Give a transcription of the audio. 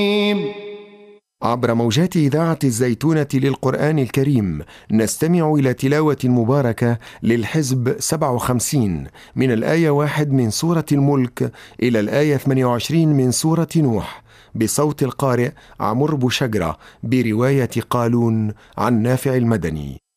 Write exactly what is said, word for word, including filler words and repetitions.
عبر موجات إذاعة الزيتونة للقرآن الكريم نستمع إلى تلاوة مباركة للحزب سبعة وخمسين من الآية واحد من سورة الملك إلى الآية ثمانية وعشرين من سورة نوح بصوت القارئ عمرو بوشجرة برواية قالون عن نافع المدني.